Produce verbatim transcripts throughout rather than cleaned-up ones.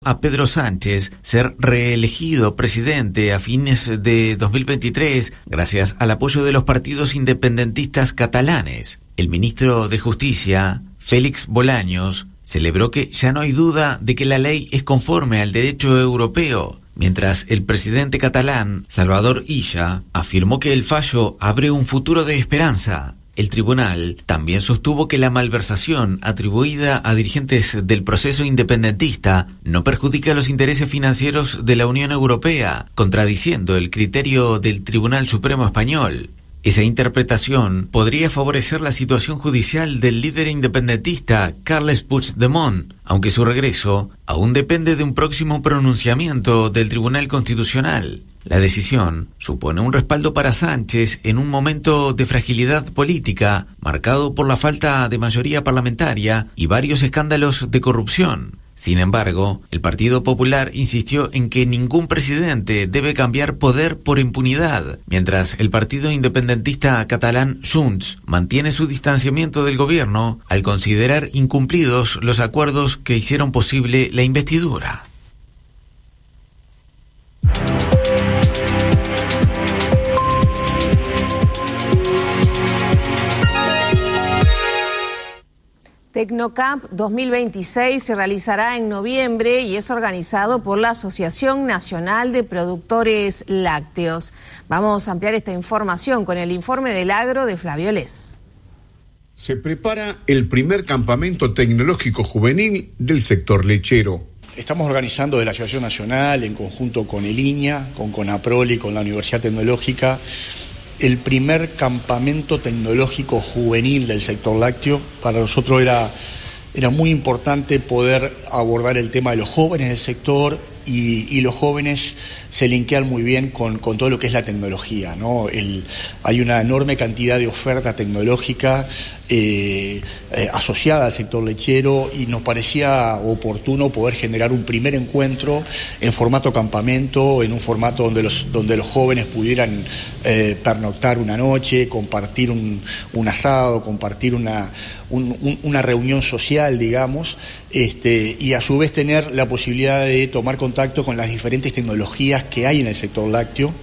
a Pedro Sánchez ser reelegido presidente a fines de dos mil veintitrés gracias al apoyo de los partidos independentistas catalanes. El ministro de Justicia, Félix Bolaños, celebró que ya no hay duda de que la ley es conforme al derecho europeo, mientras el presidente catalán, Salvador Illa, afirmó que el fallo abre un futuro de esperanza. El tribunal también sostuvo que la malversación atribuida a dirigentes del proceso independentista no perjudica los intereses financieros de la Unión Europea, contradiciendo el criterio del Tribunal Supremo Español. Esa interpretación podría favorecer la situación judicial del líder independentista Carles Puigdemont, aunque su regreso aún depende de un próximo pronunciamiento del Tribunal Constitucional. La decisión supone un respaldo para Sánchez en un momento de fragilidad política, marcado por la falta de mayoría parlamentaria y varios escándalos de corrupción. Sin embargo, el Partido Popular insistió en que ningún presidente debe cambiar poder por impunidad, mientras el partido independentista catalán Junts mantiene su distanciamiento del gobierno al considerar incumplidos los acuerdos que hicieron posible la investidura. Tecnocamp dos mil veintiséis se realizará en noviembre y es organizado por la Asociación Nacional de Productores Lácteos. Vamos a ampliar esta información con el informe del agro de Flavio Les. Se prepara el primer campamento tecnológico juvenil del sector lechero. Estamos organizando de la Asociación Nacional, en conjunto con el I N A, con CONAPROL y con la Universidad Tecnológica, el primer campamento tecnológico juvenil del sector lácteo. Para nosotros era, era muy importante poder abordar el tema de los jóvenes del sector y, y los jóvenes se linkean muy bien con, con todo lo que es la tecnología, ¿no? El, hay una enorme cantidad de oferta tecnológica eh, eh, asociada al sector lechero y nos parecía oportuno poder generar un primer encuentro en formato campamento, en un formato donde los, donde los jóvenes pudieran eh, pernoctar una noche, compartir un, un asado, compartir una, un, un, una reunión social, digamos, este, y a su vez tener la posibilidad de tomar contacto con las diferentes tecnologías que hay en el sector lácteo,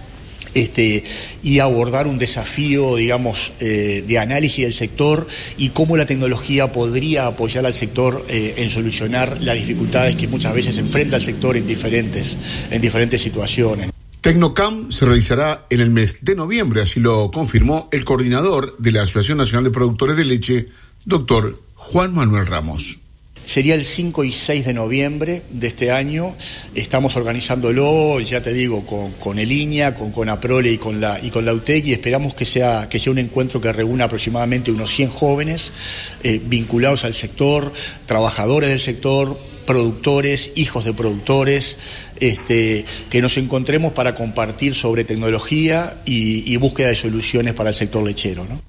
este, y abordar un desafío, digamos, eh, de análisis del sector y cómo la tecnología podría apoyar al sector eh, en solucionar las dificultades que muchas veces enfrenta el sector en diferentes, en diferentes situaciones. Tecnocamp se realizará en el mes de noviembre, así lo confirmó el coordinador de la Asociación Nacional de Productores de Leche, doctor Juan Manuel Ramos. Sería el cinco y seis de noviembre de este año. Estamos organizándolo, ya te digo, con, con el I N A, con CONAPROLE y con la y con la U T E C, y esperamos que sea, que sea un encuentro que reúna aproximadamente unos cien jóvenes eh, vinculados al sector, trabajadores del sector, productores, hijos de productores, este, que nos encontremos para compartir sobre tecnología y, y búsqueda de soluciones para el sector lechero, ¿no?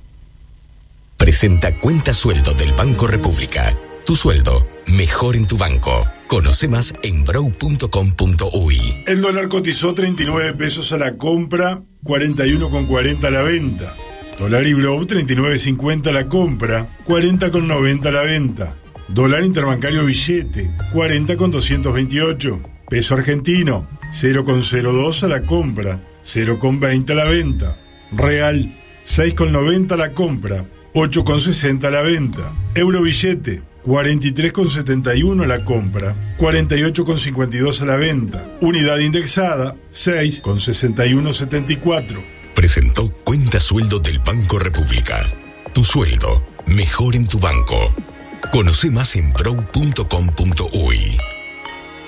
Presenta Cuenta Sueldo del Banco República. Tu sueldo, mejor en tu banco. Conoce más en brow punto com punto uy. El dólar cotizó treinta y nueve pesos a la compra, cuarenta y uno con cuarenta a la venta. Dólar Ibrow treinta y nueve cincuenta a la compra, cuarenta con noventa a la venta. Dólar interbancario billete, cuarenta con doscientos veintiocho. Peso argentino, cero con cero dos a la compra, cero con veinte a la venta. Real, seis con noventa a la compra, ocho con sesenta a la venta. Euro billete, cuarenta y tres con setenta y uno a la compra, cuarenta y ocho con cincuenta y dos a la venta. Unidad indexada, seis con sesenta y uno setenta y cuatro. Presentó Cuenta Sueldo del Banco República. Tu sueldo, mejor en tu banco. Conoce más en brow punto com punto uy.